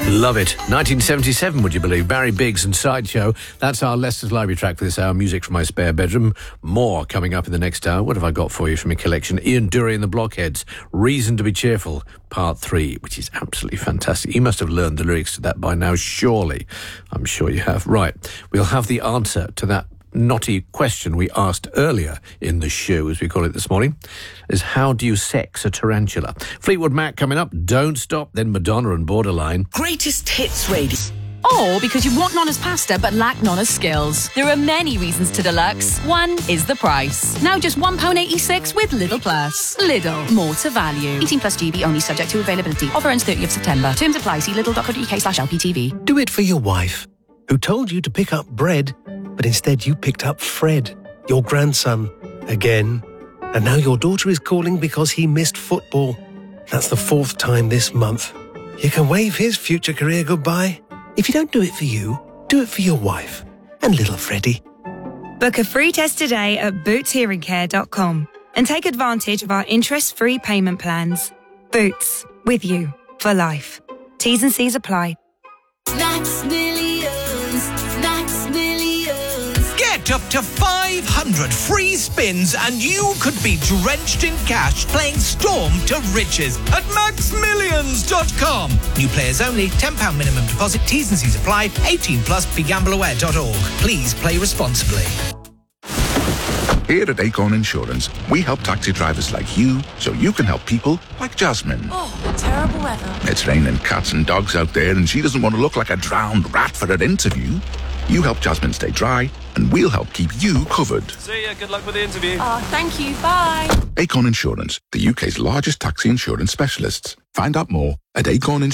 Love it. 1977, would you believe? Barry Biggs and Sideshow. That's our Leicester's Library track for this hour. Music from my spare bedroom. More coming up in the next hour. What have I got for you from your collection? Ian Dury and the Blockheads. Reason to be Cheerful, Part 3, which is absolutely fantastic. You must have learned the lyrics to that by now, surely. I'm sure you have. Right. We'll have the answer to that knotty question we asked earlier in the show, as we call it this morning, is how do you sex a tarantula? Fleetwood Mac coming up, Don't Stop, then Madonna and Borderline. Greatest hits radio. Or because you want Nonna's pasta but lack Nonna's skills. There are many reasons to deluxe. One is the price. Now just £1.86 with Lidl Plus. Lidl, more to value. 18 plus GB only, subject to availability. Offer ends 30th September. Terms apply. See lidl.co.uk/LPTV. Do it for your wife, who told you to pick up bread, but instead you picked up Fred, your grandson, again. And now your daughter is calling because he missed football. That's the 4th time this month. You can wave his future career goodbye. If you don't do it for you, do it for your wife and little Freddie. Book a free test today at bootshearingcare.com and take advantage of our interest-free payment plans. Boots, with you for life. T's and C's apply. That's millions. That's millions. Get up to 500 free spins and you could be drenched in cash playing Storm to Riches at maxmillions.com. New players only, £10 minimum deposit, T's and C's apply, 18 plus, begambleaware.org. Please play responsibly. Here at Acorn Insurance, we help taxi drivers like you so you can help people like Jasmine. Oh, terrible weather. It's raining cats and dogs out there and she doesn't want to look like a drowned rat for her interview. You help Jasmine stay dry and we'll help keep you covered. See ya, good luck with the interview. Oh, thank you, bye. Acorn Insurance, the UK's largest taxi insurance specialists. Find out more at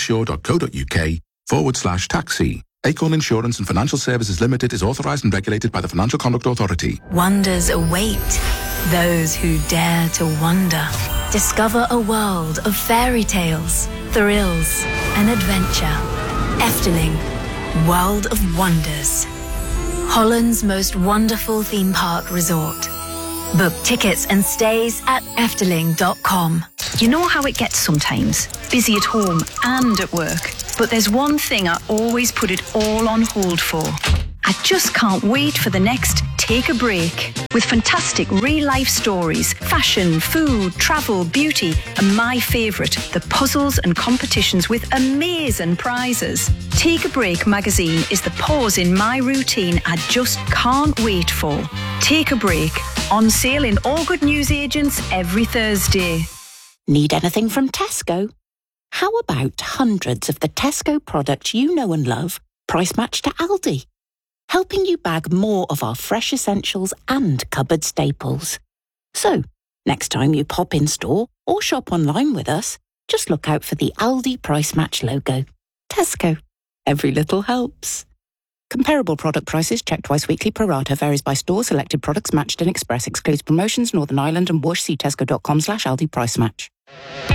acorninsure.co.uk/taxi. Acorn Insurance and Financial Services Limited is authorised and regulated by the Financial Conduct Authority. Wonders await those who dare to wonder. Discover a world of fairy tales, thrills, and adventure. Efteling, World of Wonders. Holland's most wonderful theme park resort. Book tickets and stays at Efteling.com. You know how it gets sometimes, busy at home and at work. But there's one thing I always put it all on hold for. I just can't wait for the next Take a Break. With fantastic real-life stories, fashion, food, travel, beauty, and my favourite, the puzzles and competitions with amazing prizes. Take a Break magazine is the pause in my routine I just can't wait for. Take a Break, on sale in all good newsagents every Thursday. Need anything from Tesco? How about hundreds of the Tesco products you know and love, price matched to Aldi? Helping you bag more of our fresh essentials and cupboard staples. So, next time you pop in store or shop online with us, just look out for the Aldi Price Match logo. Tesco. Every little helps. Comparable product prices checked twice weekly pro rata varies by store. Selected products matched in Express. Excludes promotions, Northern Ireland and Wash. See tesco.com/Aldi Price Match.